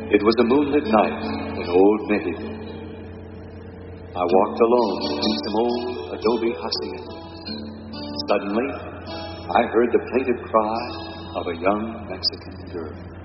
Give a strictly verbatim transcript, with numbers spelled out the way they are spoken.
It was a moonlit night in old Mexico. I walked alone in some old adobe hacienda. Suddenly, I heard the plaintive cry of a young Mexican girl.